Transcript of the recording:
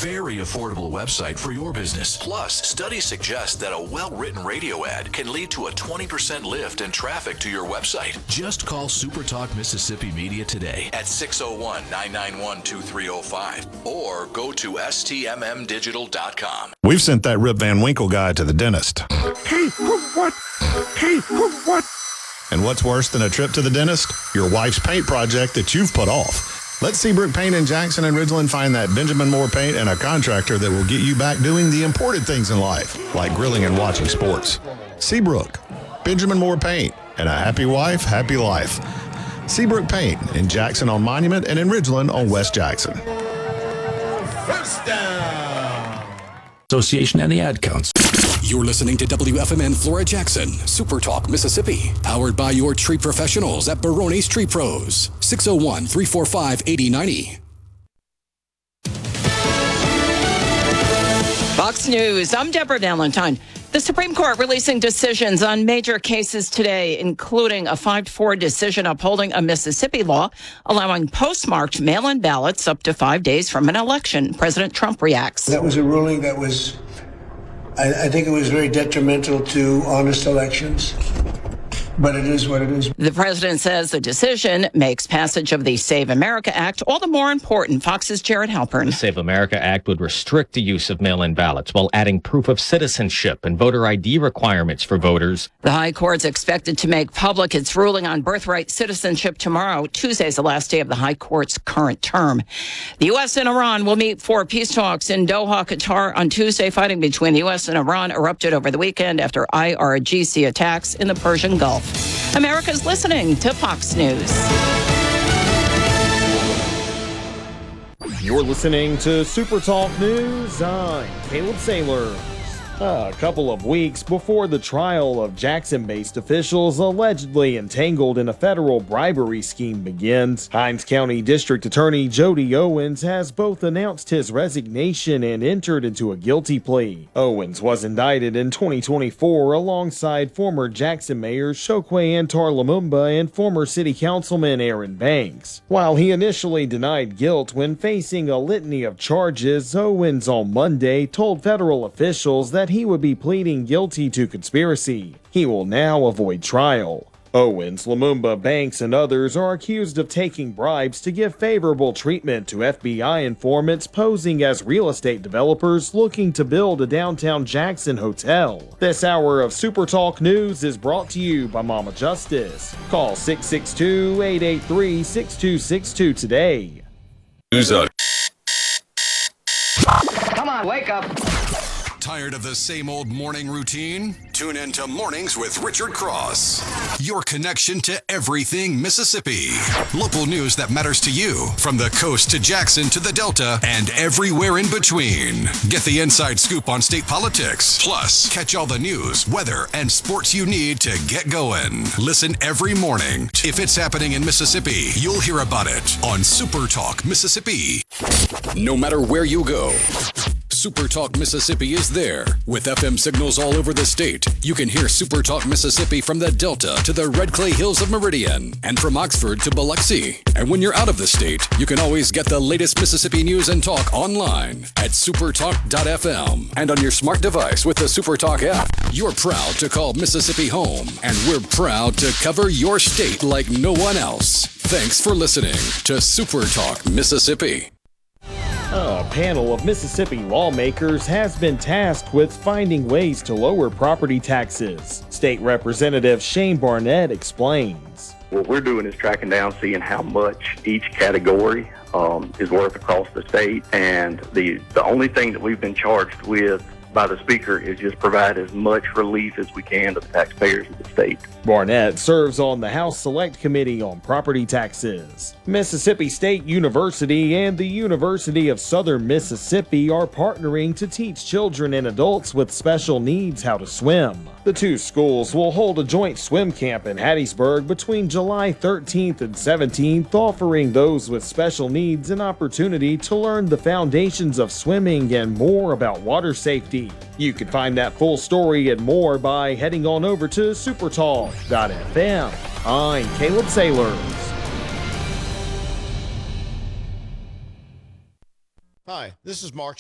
very affordable website for your business. Plus, studies suggest that a well-written radio ad can lead to a 20% lift in traffic to your website. Just call SuperTalk Mississippi Media today at 601-991-2305 or go to stmmdigital.com. We've sent that Rip Van Winkle guy to the dentist. Hey, what? Hey, what? And what's worse than a trip to the dentist? Your wife's paint project that you've put off. Let Seabrook Paint in Jackson and Ridgeland find that Benjamin Moore paint and a contractor that will get you back doing the important things in life, like grilling and watching sports. Seabrook, Benjamin Moore Paint, and a happy wife, happy life. Seabrook Paint in Jackson on Monument and in Ridgeland on West Jackson. First down. Association and the ad counts. You're listening to WFMN Flora Jackson, Super Talk, Mississippi, powered by your tree professionals at Barone's Tree Pros, 601-345-8090. Fox News, I'm Deborah Valentine. The Supreme Court releasing decisions on major cases today, including a 5-4 decision upholding a Mississippi law allowing postmarked mail-in ballots up to 5 days from an election. President Trump reacts. That was a ruling that was, I think it was very detrimental to honest elections. But it is what it is. The president says the decision makes passage of the Save America Act all the more important. Fox's Jared Halpern. The Save America Act would restrict the use of mail-in ballots while adding proof of citizenship and voter ID requirements for voters. The High Court's expected to make public its ruling on birthright citizenship tomorrow. Tuesday's the last day of the High Court's current term. The U.S. and Iran will meet for peace talks in Doha, Qatar on Tuesday. Fighting between the U.S. and Iran erupted over the weekend after IRGC attacks in the Persian Gulf. America's listening to Fox News. You're listening to Super Talk News. I'm Caleb Saylor. A couple of weeks before the trial of Jackson-based officials allegedly entangled in a federal bribery scheme begins, Hinds County District Attorney Jody Owens has both announced his resignation and entered into a guilty plea. Owens was indicted in 2024 alongside former Jackson Mayor Chokwe Antar Lumumba and former City Councilman Aaron Banks. While he initially denied guilt when facing a litany of charges, Owens on Monday told federal officials that he would be pleading guilty to conspiracy. He will now avoid trial. Owens, Lumumba, Banks, and others are accused of taking bribes to give favorable treatment to FBI informants posing as real estate developers looking to build a downtown Jackson hotel. This hour of Super Talk News is brought to you by Mama Justice. Call 662-883-6262 today. News up. Come on, wake up. Tired of the same old morning routine? Tune in to Mornings with Richard Cross. Your connection to everything Mississippi. Local news that matters to you, from the coast to Jackson to the Delta and everywhere in between. Get the inside scoop on state politics. Plus, catch all the news, weather, and sports you need to get going. Listen every morning. If it's happening in Mississippi, you'll hear about it on Super Talk Mississippi. No matter where you go, Super Talk Mississippi is there. With FM signals all over the state, you can hear Super Talk Mississippi from the Delta to the Red Clay Hills of Meridian and from Oxford to Biloxi. And when you're out of the state, you can always get the latest Mississippi news and talk online at supertalk.fm and on your smart device with the Super Talk app. You're proud to call Mississippi home, and we're proud to cover your state like no one else. Thanks for listening to Super Talk Mississippi. A panel of Mississippi lawmakers has been tasked with finding ways to lower property taxes. State Representative Shane Barnett explains. What we're doing is tracking down, seeing how much each category is worth across the state. And the only thing that we've been charged with by the Speaker is just provide as much relief as we can to the taxpayers of the state. Barnett serves on the House Select Committee on Property Taxes. Mississippi State University and the University of Southern Mississippi are partnering to teach children and adults with special needs how to swim. The two schools will hold a joint swim camp in Hattiesburg between July 13th and 17th, offering those with special needs an opportunity to learn the foundations of swimming and more about water safety. You can find that full story and more by heading on over to supertalk.fm. I'm Caleb Saylors. Hi, this is Mark